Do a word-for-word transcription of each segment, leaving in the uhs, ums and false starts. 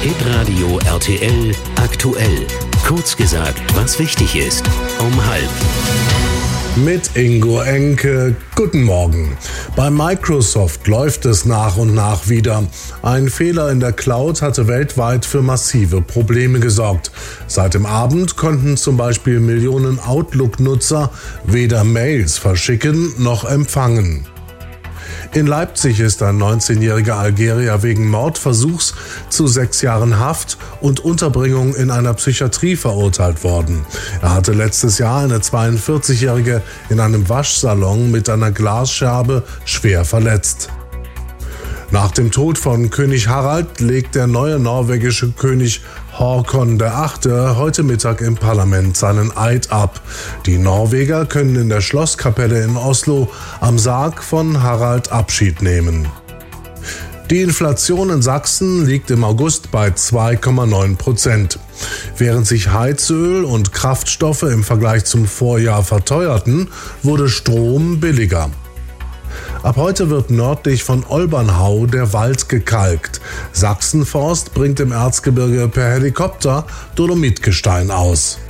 Hitradio R T L aktuell. Kurz gesagt, was wichtig ist. Um halb. Mit Ingo Enke. Guten Morgen. Bei Microsoft läuft es nach und nach wieder. Ein Fehler in der Cloud hatte weltweit für massive Probleme gesorgt. Seit dem Abend konnten zum Beispiel Millionen Outlook-Nutzer weder Mails verschicken noch empfangen. In Leipzig ist ein neunzehnjähriger Algerier wegen Mordversuchs zu sechs Jahren Haft und Unterbringung in einer Psychiatrie verurteilt worden. Er hatte letztes Jahr eine zweiundvierzigjährige in einem Waschsalon mit einer Glasscherbe schwer verletzt. Nach dem Tod von König Harald legt der neue norwegische König Håkon der Achte heute Mittag im Parlament seinen Eid ab. Die Norweger können in der Schlosskapelle in Oslo am Sarg von Harald Abschied nehmen. Die Inflation in Sachsen liegt im August bei zwei Komma neun Prozent. Während sich Heizöl und Kraftstoffe im Vergleich zum Vorjahr verteuerten, wurde Strom billiger. Ab heute wird nördlich von Olbernhau der Wald gekalkt. Sachsenforst bringt im Erzgebirge per Helikopter Dolomitgestein aus.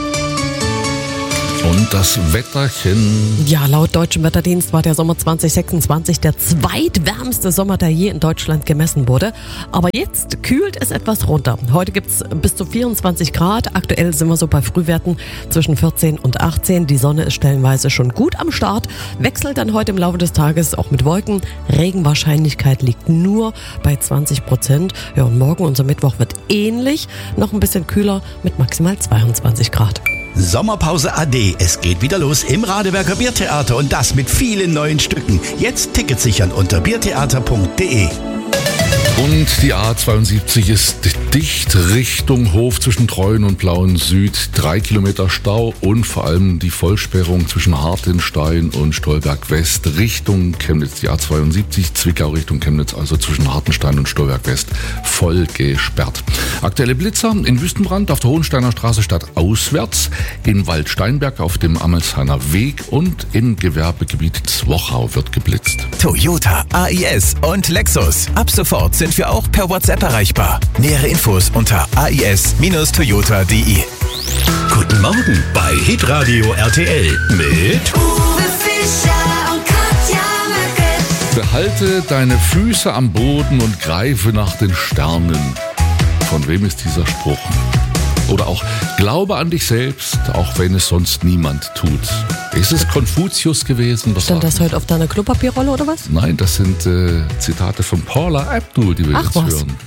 Und das Wetterchen. Ja, laut Deutschem Wetterdienst war der Sommer zwanzig sechsundzwanzig der zweitwärmste Sommer, der je in Deutschland gemessen wurde. Aber jetzt kühlt es etwas runter. Heute gibt's bis zu vierundzwanzig Grad. Aktuell sind wir so bei Frühwerten zwischen vierzehn und achtzehn. Die Sonne ist stellenweise schon gut am Start. Wechselt dann heute im Laufe des Tages auch mit Wolken. Regenwahrscheinlichkeit liegt nur bei zwanzig Prozent. Ja, und morgen, unser Mittwoch, wird ähnlich. Noch ein bisschen kühler mit maximal zweiundzwanzig Grad. Sommerpause A D. Es geht wieder los im Radeberger Biertheater und das mit vielen neuen Stücken. Jetzt Tickets sichern unter biertheater punkt de. Und die A zweiundsiebzig ist dicht Richtung Hof zwischen Treuen und Blauen Süd. Drei Kilometer Stau und vor allem die Vollsperrung zwischen Hartenstein und Stolberg West Richtung Chemnitz. Die A zweiundsiebzig Zwickau Richtung Chemnitz, also zwischen Hartenstein und Stolberg West, voll gesperrt. Aktuelle Blitzer in Wüstenbrand auf der Hohensteiner Straße stadtauswärts, in Waldsteinberg auf dem Amelshainer Weg und im Gewerbegebiet Zwochau wird geblitzt. Toyota, A I S und Lexus. Ab sofort sind wir auch per WhatsApp erreichbar. Nähere Infos unter a i s Bindestrich toyota punkt de. Guten Morgen bei Hitradio R T L mit Uwe Fischer und Katja Möcke. Behalte deine Füße am Boden und greife nach den Sternen. Von wem ist dieser Spruch? Oder auch, glaube an dich selbst, auch wenn es sonst niemand tut. Ist es Konfuzius gewesen? Was Stand das heute auf deiner Klopapierrolle oder was? Nein, das sind äh, Zitate von Paula Abdul, die wir Ach, jetzt was? hören.